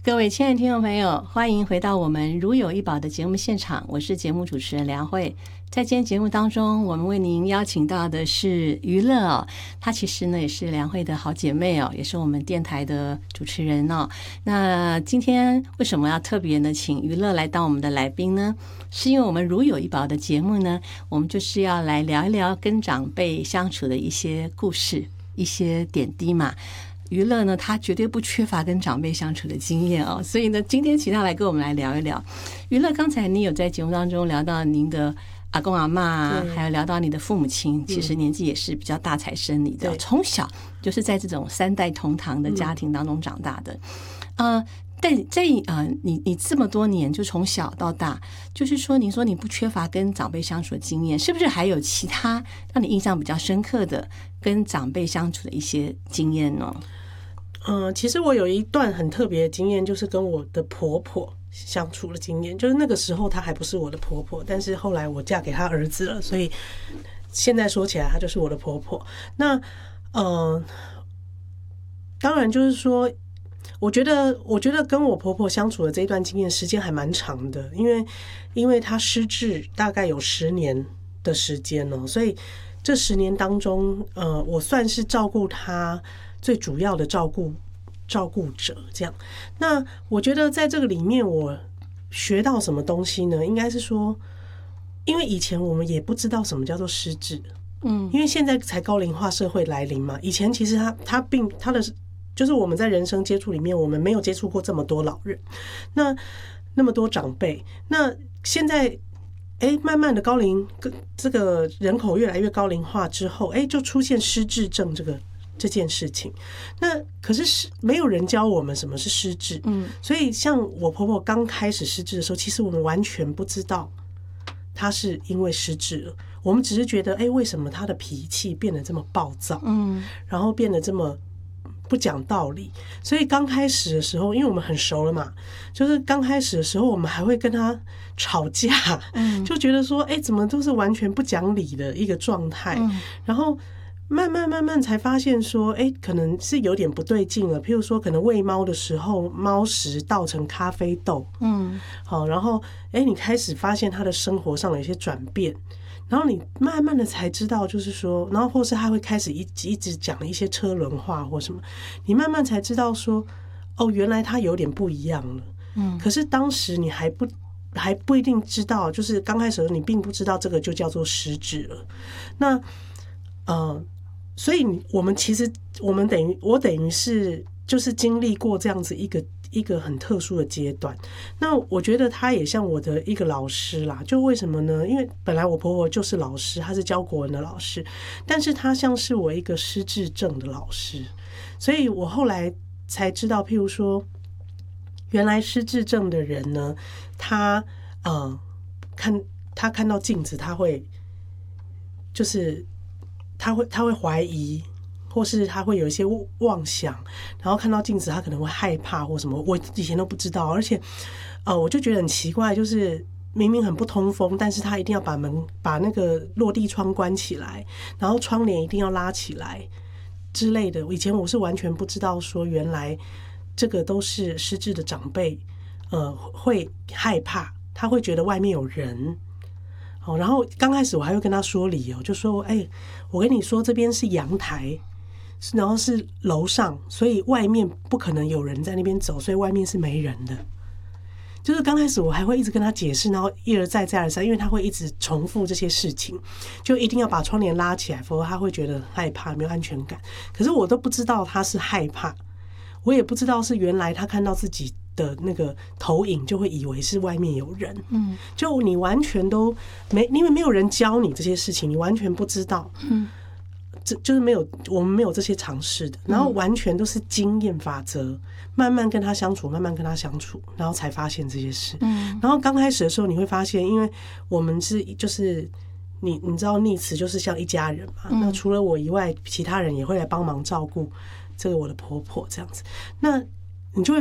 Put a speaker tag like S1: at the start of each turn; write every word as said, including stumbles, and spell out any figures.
S1: 各位亲爱的听众朋友，欢迎回到我们如有一宝的节目现场，我是节目主持人梁慧。在今天节目当中，我们为您邀请到的是于乐哦，她其实呢也是梁慧的好姐妹哦，也是我们电台的主持人哦。那今天为什么要特别呢请于乐来当我们的来宾呢？是因为我们如有一宝的节目呢，我们就是要来聊一聊跟长辈相处的一些故事、一些点滴嘛。于乐呢，他绝对不缺乏跟长辈相处的经验哦，所以呢，今天请他来跟我们来聊一聊。于乐，刚才你有在节目当中聊到您的阿公阿嬷，还有聊到你的父母亲，其实年纪也是比较大才生你的，从小就是在这种三代同堂的家庭当中长大的。呃，在在呃，你你这么多年就从小到大，就是说，你说你不缺乏跟长辈相处的经验，是不是还有其他让你印象比较深刻的跟长辈相处的一些经验呢？
S2: 嗯、呃，其实我有一段很特别的经验，就是跟我的婆婆相处的经验。就是那个时候她还不是我的婆婆，但是后来我嫁给她儿子了，所以现在说起来她就是我的婆婆。那呃，当然就是说，我觉得我觉得跟我婆婆相处的这一段经验时间还蛮长的，因为因为她失智大概有十年的时间哦，所以这十年当中，呃，我算是照顾她最主要的照顾照顾者，这样。那我觉得在这个里面，我学到什么东西呢？应该是说，因为以前我们也不知道什么叫做失智，嗯，因为现在才高龄化社会来临嘛。以前其实他他并他的就是我们在人生接触里面，我们没有接触过这么多老人，那那么多长辈，那现在。哎，慢慢的高龄这个人口越来越高龄化之后，哎，就出现失智症这个这件事情。那可是没有人教我们什么是失智，嗯，所以像我婆婆刚开始失智的时候，其实我们完全不知道她是因为失智了，我们只是觉得，哎，为什么她的脾气变得这么暴躁，嗯，然后变得这么不讲道理。所以刚开始的时候，因为我们很熟了嘛，就是刚开始的时候，我们还会跟她吵架，就觉得说，哎，怎么都是完全不讲理的一个状态。然后慢慢慢慢才发现说，哎，可能是有点不对劲了。譬如说，可能喂猫的时候，猫食倒成咖啡豆，嗯，好，然后哎，你开始发现它的生活上有一些转变。然后你慢慢的才知道，就是说，然后或是他会开始一一直讲一些车轮话或什么，你慢慢才知道说，哦，原来他有点不一样了。嗯，可是当时你还不还不一定知道，就是刚开始的时候你并不知道这个就叫做失智了。那呃，所以我们其实我们等于我等于是就是经历过这样子一个。一个很特殊的阶段，那我觉得她也像我的一个老师啦。就为什么呢？因为本来我婆婆就是老师，她是教国文的老师，但是她像是我一个失智症的老师，所以我后来才知道，譬如说，原来失智症的人呢，他呃看他看到镜子，他会就是他会他会怀疑。或是他会有一些妄想，然后看到镜子他可能会害怕或什么，我以前都不知道。而且呃，我就觉得很奇怪，就是明明很不通风，但是他一定要把门把那个落地窗关起来，然后窗帘一定要拉起来之类的。以前我是完全不知道说原来这个都是失智的长辈呃会害怕，他会觉得外面有人。好，然后刚开始我还会跟他说理由，就说哎、欸，我跟你说这边是阳台，然后是楼上，所以外面不可能有人在那边走，所以外面是没人的。就是刚开始我还会一直跟他解释，然后一而再再而三，因为他会一直重复这些事情，就一定要把窗帘拉起来，否则他会觉得害怕，没有安全感。可是我都不知道他是害怕，我也不知道是原来他看到自己的那个投影就会以为是外面有人，嗯，就你完全都没，因为没有人教你这些事情，你完全不知道，嗯。这就是没有，我们没有这些尝试的，然后完全都是经验法则，慢慢跟他相处，慢慢跟他相处，然后才发现这些事。嗯，然后刚开始的时候你会发现，因为我们是就是你你知道逆慈就是像一家人嘛，那除了我以外，其他人也会来帮忙照顾这个我的婆婆这样子，那你就会